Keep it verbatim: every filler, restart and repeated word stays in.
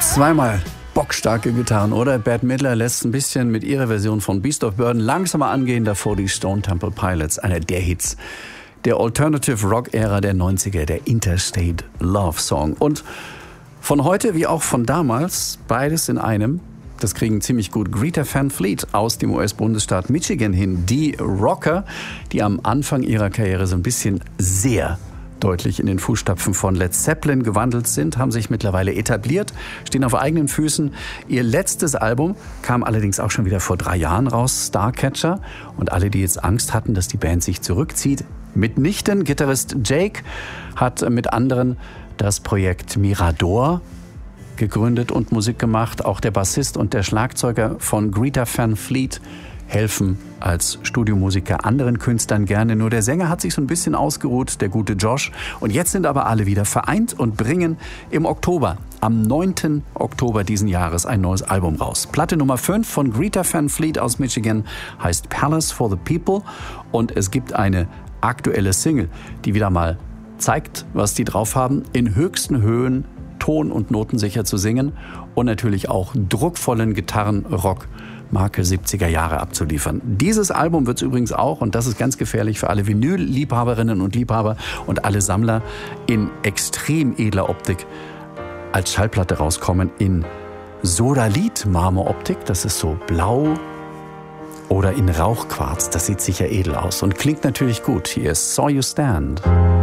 Zweimal bockstarke Gitarren, oder? Bette Midler lässt ein bisschen mit ihrer Version von Beast of Burden langsamer angehen, davor die Stone Temple Pilots, einer der Hits der Alternative Rock Ära der neunziger, der Interstate Love Song. Und von heute wie auch von damals, beides in einem, das kriegen ziemlich gut Greta Van Fleet aus dem U S-Bundesstaat Michigan hin. Die Rocker, die am Anfang ihrer Karriere so ein bisschen sehr deutlich in den Fußstapfen von Led Zeppelin gewandelt sind, haben sich mittlerweile etabliert, stehen auf eigenen Füßen. Ihr letztes Album kam allerdings auch schon wieder vor drei Jahren raus, Starcatcher. Und alle, die jetzt Angst hatten, dass die Band sich zurückzieht, mitnichten. Gitarrist Jake hat mit anderen das Projekt Mirador gegründet und Musik gemacht. Auch der Bassist und der Schlagzeuger von Greta Van Fleet helfen als Studiomusiker anderen Künstlern gerne. Nur der Sänger hat sich so ein bisschen ausgeruht, der gute Josh. Und jetzt sind aber alle wieder vereint und bringen im Oktober, am neunten Oktober diesen Jahres, ein neues Album raus. Platte Nummer fünf von Greta Van Fleet aus Michigan heißt Palace for the People. Und es gibt eine aktuelle Single, die wieder mal zeigt, was die drauf haben, in höchsten Höhen ton- und notensicher zu singen und natürlich auch druckvollen Gitarrenrock Marke siebziger Jahre abzuliefern. Dieses Album wird es übrigens auch, und das ist ganz gefährlich für alle Vinyl-Liebhaberinnen und Liebhaber und alle Sammler, in extrem edler Optik als Schallplatte rauskommen, in Sodalith-Marmoroptik, das ist so blau, oder in Rauchquarz, das sieht sicher edel aus und klingt natürlich gut. Hier ist Saw You Stand.